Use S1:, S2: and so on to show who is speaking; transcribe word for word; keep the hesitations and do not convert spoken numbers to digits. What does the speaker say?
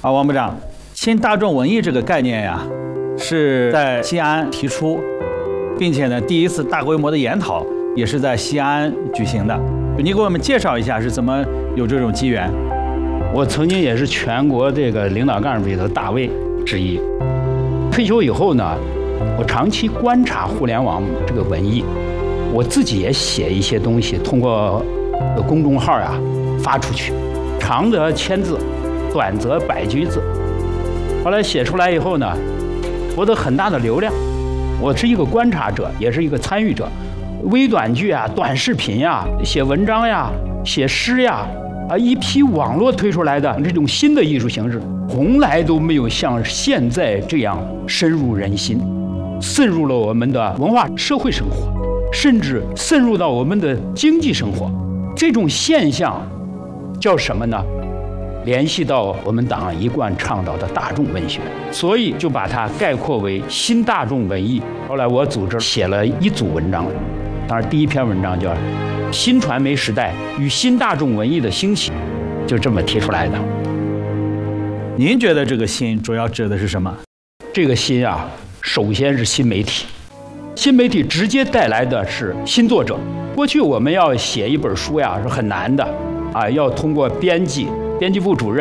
S1: 啊，王部长，新大众文艺这个概念呀，是在西安提出，并且呢，第一次大规模的研讨也是在西安举行的。你给我们介绍一下是怎么有这种机缘？
S2: 我曾经也是全国这个领导干部里的大 V 之一。退休以后呢，我长期观察互联网这个文艺，我自己也写一些东西，通过公众号啊发出去，长则千字，短则百句字。后来写出来以后呢，获得很大的流量。我是一个观察者，也是一个参与者。微短剧啊、短视频呀、写文章呀、写诗呀，啊，一批网络推出来的这种新的艺术形式，从来都没有像现在这样深入人心，渗入了我们的文化社会生活，甚至渗入到我们的经济生活。这种现象叫什么呢？联系到我们党一贯倡导的大众文学，所以就把它概括为新大众文艺。后来我组织写了一组文章，当然第一篇文章叫《新传媒时代与新大众文艺的兴起》，就这么提出来的。
S1: 您觉得这个新主要指的是什么？
S2: 这个新啊，首先是新媒体，新媒体直接带来的是新作者。过去我们要写一本书呀是很难的啊，要通过编辑、编辑部主任